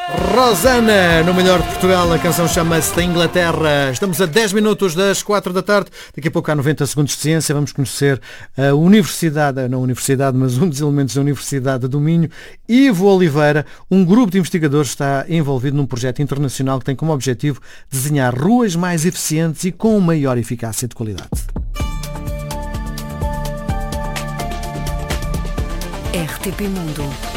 Rosana, no melhor de Portugal, a canção chama-se da Inglaterra. Estamos a 10 minutos das 4 da tarde. Daqui a pouco há 90 segundos de ciência. Vamos conhecer a universidade, não a universidade, mas um dos elementos da Universidade do Minho, Ivo Oliveira. Um grupo de investigadores está envolvido num projeto internacional que tem como objetivo desenhar ruas mais eficientes e com maior eficácia de qualidade. RTP Mundo.